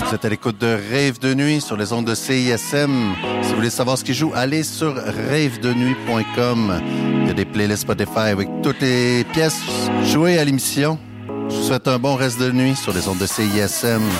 Vous êtes à l'écoute de Rêve de nuit sur les ondes de CISM. Si vous voulez savoir ce qui joue, allez sur rêvedenuit.com. Il y a des playlists Spotify avec toutes les pièces jouées à l'émission. Je vous souhaite un bon reste de nuit sur les ondes de CISM.